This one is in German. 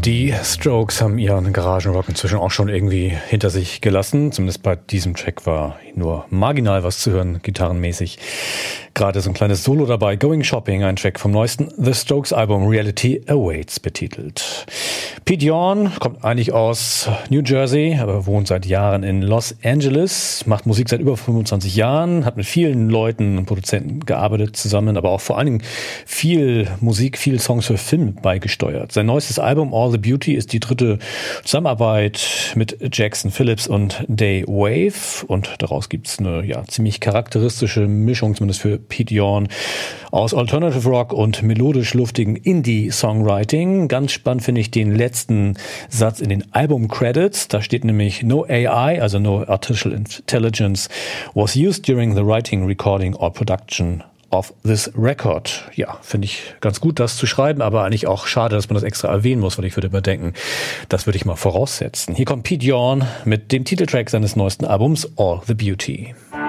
Die Strokes haben ihren Garagenrock inzwischen auch schon irgendwie hinter sich gelassen. Zumindest bei diesem Track war nur marginal was zu hören, gitarrenmäßig. Gerade so ein kleines Solo dabei. Going Shopping, ein Track vom neuesten The Strokes Album Reality Awaits betitelt. Pete Yorn kommt eigentlich aus New Jersey, aber wohnt seit Jahren in Los Angeles, macht Musik seit über 25 Jahren, hat mit vielen Leuten und Produzenten gearbeitet zusammen, aber auch vor allen Dingen viel Musik, viel Songs für Film beigesteuert. Sein neuestes Album All the Beauty ist die dritte Zusammenarbeit mit Jackson Phillips und Day Wave und daraus gibt's eine ziemlich charakteristische Mischung, zumindest für Pete Yorn, aus Alternative Rock und melodisch luftigen Indie-Songwriting. Ganz spannend finde ich den letzten Satz in den Album-Credits. Da steht nämlich No AI, also No Artificial Intelligence, was used during the writing, recording or production of this record. Ja, finde ich ganz gut, das zu schreiben, aber eigentlich auch schade, dass man das extra erwähnen muss, weil ich würde überdenken, das würde ich mal voraussetzen. Hier kommt Pete Yorn mit dem Titeltrack seines neuesten Albums All the Beauty.